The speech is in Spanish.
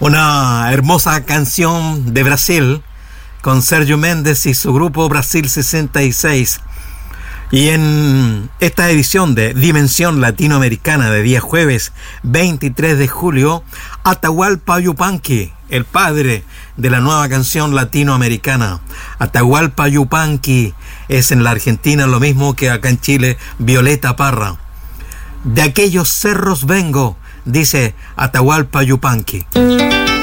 Una hermosa canción de Brasil con Sergio Méndez y su grupo Brasil 66. Y en esta edición de Dimensión Latinoamericana de día jueves 23 de julio, Atahualpa Yupanqui, el padre de la nueva canción latinoamericana. Atahualpa Yupanqui es en la Argentina lo mismo que acá en Chile Violeta Parra. De aquellos cerros vengo, dice Atahualpa Yupanqui.